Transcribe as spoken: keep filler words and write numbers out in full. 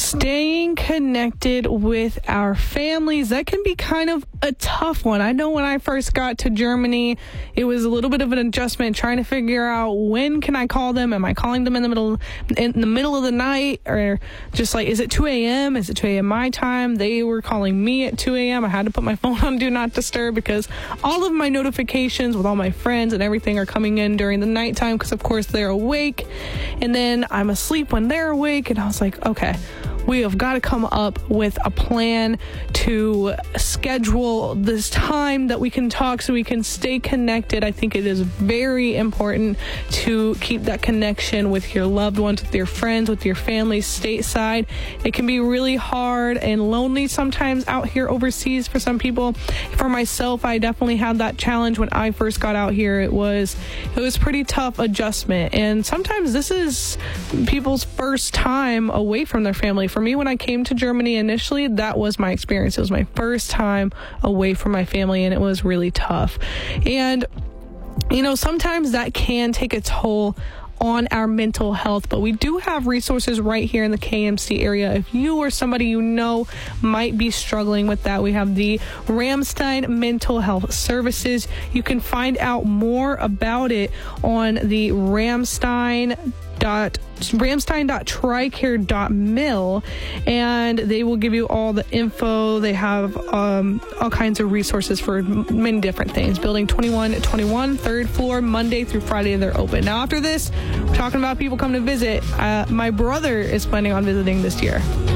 Staying connected with our families, that can be kind of a tough one. I know when I first got to Germany, it was a little bit of an adjustment trying to figure out when can I call them? Am I calling them in the middle in the middle of the night, or just like, is it two a.m.? Is it two a.m. my time? They were calling me at two a.m. I had to put my phone on Do Not Disturb because all of my notifications with all my friends and everything are coming in during the nighttime because, of course, they're awake. And then I'm asleep when they're awake. And I was like, okay, we have got to come up with a plan to schedule this time that we can talk so we can stay connected. I think it is very important to keep that connection with your loved ones, with your friends, with your family stateside. It can be really hard and lonely sometimes out here overseas for some people. For myself, I definitely had that challenge when I first got out here. It was it was pretty tough adjustment, and sometimes this is people's first time away from their family. For me, when I came to Germany initially, that was my experience. It was my first time away from my family, and it was really tough. And, you know, sometimes that can take a toll on our mental health, but we do have resources right here in the K M C area. If you or somebody you know might be struggling with that, we have the Ramstein Mental Health Services. You can find out more about it on the Ramstein dot ramstein dot tricare dot mil, and they will give you all the info. They have um, all kinds of resources for many different things. Building twenty-one twenty-one, third floor, Monday through Friday they're open. Now after this, we're talking about people coming to visit. Uh, my brother is planning on visiting this year.